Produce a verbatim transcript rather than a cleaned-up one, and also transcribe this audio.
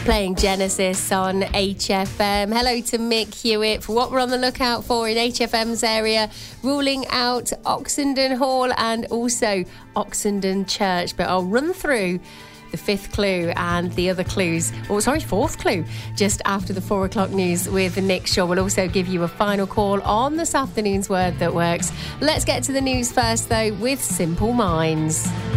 playing Genesis on H F M. Hello to Mick Hewitt for what we're on the lookout for in H F M's area, ruling out Oxenden Hall and also Oxenden Church. But I'll run through the fifth clue and the other clues, or sorry, fourth clue, just after the four o'clock news with Nick Shaw. We'll also give you a final call on this afternoon's Word That Works. Let's get to the news first, though, with Simple Minds.